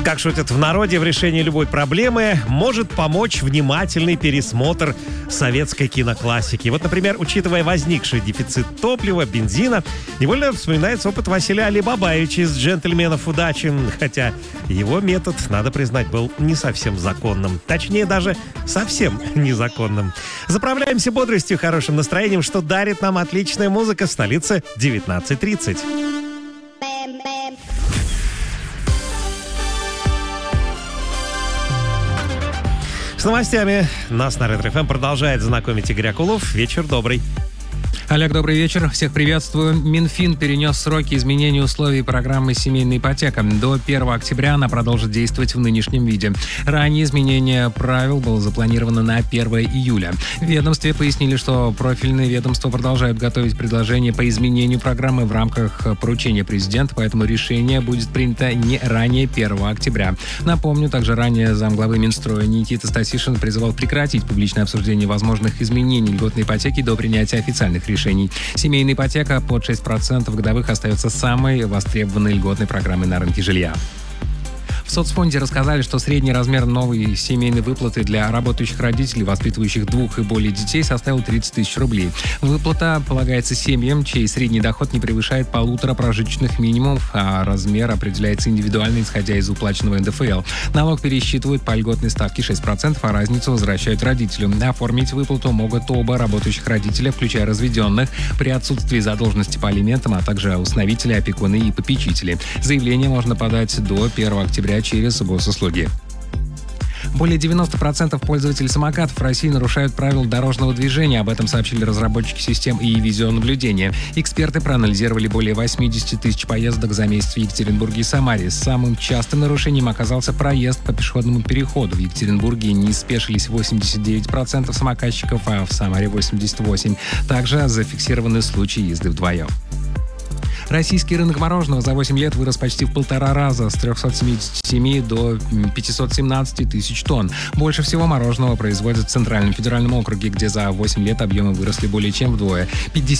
Как шутят в народе, в решении любой проблемы может помочь внимательный пересмотр советской киноклассики. Вот, например, учитывая возникший дефицит топлива, бензина, невольно вспоминается опыт Василия Алибабаевича из «Джентльменов удачи», хотя его метод, надо признать, был не совсем законным. Точнее, даже совсем незаконным. Заправляемся бодростью и хорошим настроением, что дарит нам отличная музыка в столице 19:30. С новостями нас на Ретро-ФМ продолжает знакомить Игорь Акулов. Вечер добрый. Олег, добрый вечер. Всех приветствую. Минфин перенес сроки изменения условий программы «Семейная ипотека». До 1 октября она продолжит действовать в нынешнем виде. Ранее изменение правил было запланировано на 1 июля. В ведомстве пояснили, что профильные ведомства продолжают готовить предложения по изменению программы в рамках поручения президента, поэтому решение будет принято не ранее 1 октября. Напомню, также ранее замглавы Минстроя Никита Стасишин призывал прекратить публичное обсуждение возможных изменений льготной ипотеки до принятия официальных решений. Семейная ипотека под 6% годовых остается самой востребованной льготной программой на рынке жилья. В соцфонде рассказали, что средний размер новой семейной выплаты для работающих родителей, воспитывающих 2 и более детей, составил 30 тысяч рублей. Выплата полагается семьям, чей средний доход не превышает 1,5 прожиточных минимумов, а размер определяется индивидуально, исходя из уплаченного НДФЛ. Налог пересчитывают по льготной ставке 6%, а разницу возвращают родителю. Оформить выплату могут оба работающих родителя, включая разведенных, при отсутствии задолженности по алиментам, а также усыновители, опекуны и попечители. Заявление можно подать до 1 октября через госуслуги. Более 90% пользователей самокатов в России нарушают правила дорожного движения. Об этом сообщили разработчики систем и видеонаблюдения. Эксперты проанализировали более 80 тысяч поездок за месяц в Екатеринбурге и Самаре. Самым частым нарушением оказался проезд по пешеходному переходу. В Екатеринбурге не спешились 89% самокатчиков, а в Самаре 88%. Также зафиксированы случаи езды вдвоем. Российский рынок мороженого за 8 лет вырос почти в 1,5 раза, с 377 до 517 тысяч тонн. Больше всего мороженого производят в Центральном федеральном округе, где за 8 лет объемы выросли более чем вдвое.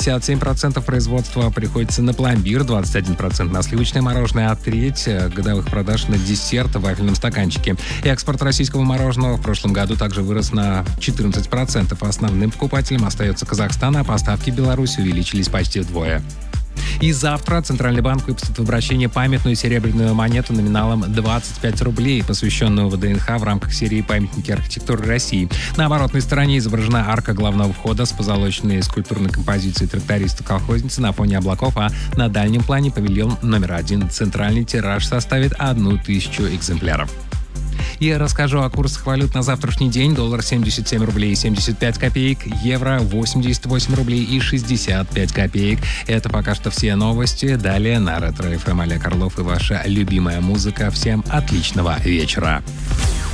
57% производства приходится на пломбир, 21% на сливочное мороженое, а треть годовых продаж на десерт в вафельном стаканчике. Экспорт российского мороженого в прошлом году также вырос на 14%. Основным покупателем остается Казахстан, а поставки в Беларусь увеличились почти вдвое. И завтра Центральный банк выпустит в обращение памятную серебряную монету номиналом 25 рублей, посвященную ВДНХ в рамках серии «Памятники архитектуры России». На оборотной стороне изображена арка главного входа с позолоченной скульптурной композицией тракториста-колхозницы на фоне облаков, а на дальнем плане павильон номер 1. Центральный тираж составит 1000 экземпляров. И расскажу о курсах валют на завтрашний день. Доллар 77 рублей 75 копеек, евро 88 рублей и 65 копеек. Это пока что все новости. Далее на Ретро-ФМ Олег Орлов и ваша любимая музыка. Всем отличного вечера.